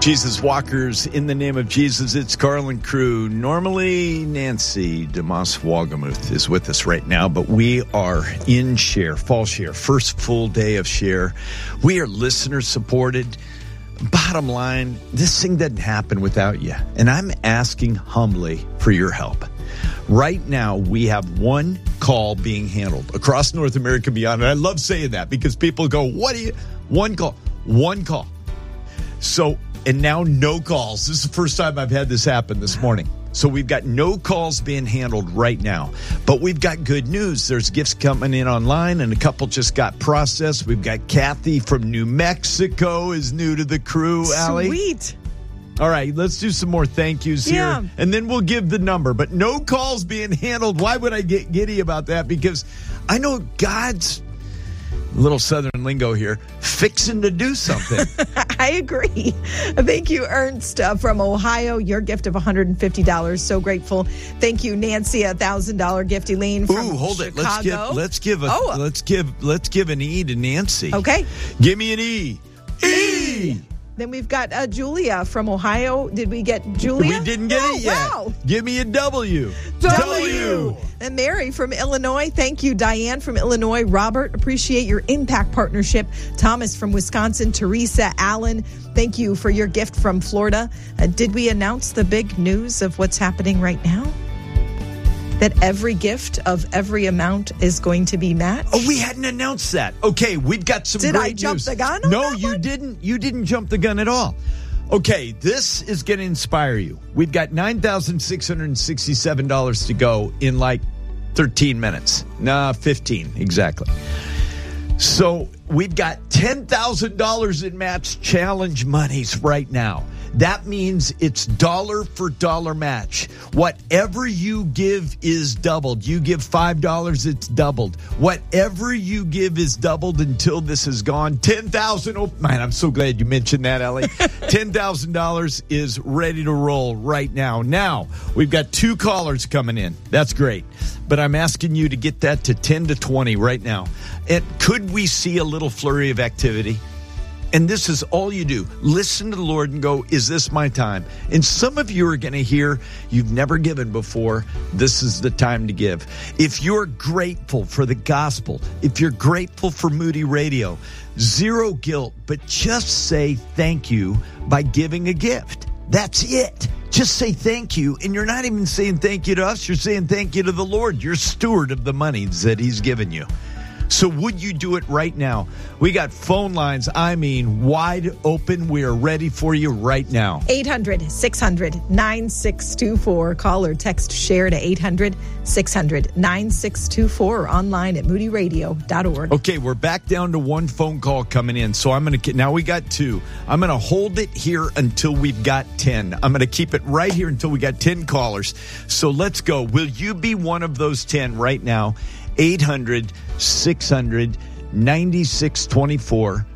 Jesus Walkers, in the name of Jesus, it's Carl and crew. Normally, Nancy DeMoss Wagamuth is with us right now, but we are in Share, Fall Share, first full day of Share. We are listener-supported. Bottom line, this thing doesn't happen without you, and I'm asking humbly for your help. Right now, we have one call being handled across North America and beyond, and I love saying that because people go, one call. So, and now no calls. This is the first time I've had this happen this morning. So we've got no calls being handled right now. But we've got good news. There's gifts coming in online, and a couple just got processed. We've got Kathy from New Mexico is new to the crew, Allie. Sweet. All right, let's do some more thank yous here, and then we'll give the number. But no calls being handled. Why would I get giddy about that? Because I know God's, little Southern lingo here, fixing to do something. I agree. Thank you, Ernst from Ohio. Your gift of $150. So grateful. Thank you, Nancy, $1,000 gift. Elaine from hold Chicago. it. Let's give an E to Nancy. Okay. Give me an E. E. Then we've got Julia from Ohio. Did we get Julia? We didn't get it yet. Wow. Give me a W. W. And Mary from Illinois. Thank you. Diane from Illinois. Robert, appreciate your impact partnership. Thomas from Wisconsin. Teresa Allen, thank you for your gift from Florida. Did we announce the big news of what's happening right now? That every gift of every amount is going to be matched? Oh, we hadn't announced that. Okay, we've got some great news. Did I jump the gun on No, that you one? didn't. You didn't jump the gun at all. Okay, this is going to inspire you. We've got $9,667 to go in like 13 minutes. 15, exactly. So we've got $10,000 in match challenge monies right now. That means it's dollar for dollar match. Whatever you give is doubled. You give $5, it's doubled. Whatever you give is doubled until this is gone. $10,000. Oh, man, I'm so glad you mentioned that, Ellie. $10,000 is ready to roll right now. Now, we've got 2 callers coming in. That's great. But I'm asking you to get that to 10 to 20 right now. And could we see a little flurry of activity? And this is all you do. Listen to the Lord and go, is this my time? And some of you are going to hear, you've never given before. This is the time to give. If you're grateful for the gospel, if you're grateful for Moody Radio, zero guilt, but just say thank you by giving a gift. That's it. Just say thank you. And you're not even saying thank you to us. You're saying thank you to the Lord. You're steward of the money that he's given you. So would you do it right now? We got phone lines, wide open. We are ready for you right now. 800-600-9624. Call or text share to 800-600-9624 or online at moodyradio.org. Okay, we're back down to one phone call coming in. So now we got 2. I'm going to hold it here until we've got 10. I'm going to keep it right here until we got 10 callers. So let's go. Will you be one of those 10 right now? 800-600-9624.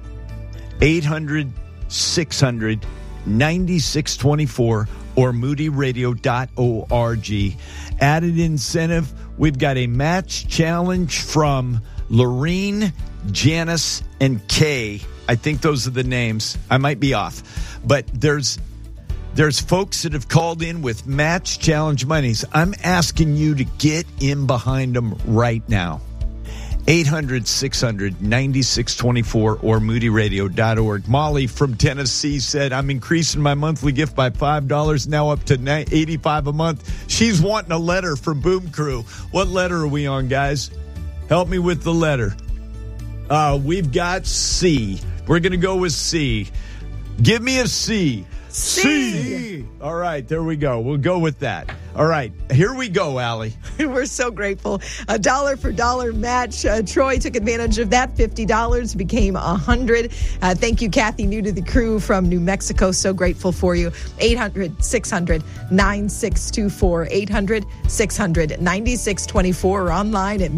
800-600-9624 or moodyradio.org. Added incentive, we've got a match challenge from Lorene, Janice, and Kay. I think those are the names. I might be off. But there's folks that have called in with match challenge monies. I'm asking you to get in behind them right now. 800-600-9624 or moodyradio.org. Molly from Tennessee said, I'm increasing my monthly gift by $5, now up to $85 a month. She's wanting a letter from Boom Crew. What letter are we on, guys? Help me with the letter. We've got C. We're going to go with C. Give me a C. C. All right, there we go. We'll go with that. All right, here we go, Allie. We're so grateful. A dollar for dollar match. Troy took advantage of that. $50 became $100. Thank you, Kathy, new to the crew from New Mexico. So grateful for you. 800-600-9624. 800-600-9624 or online at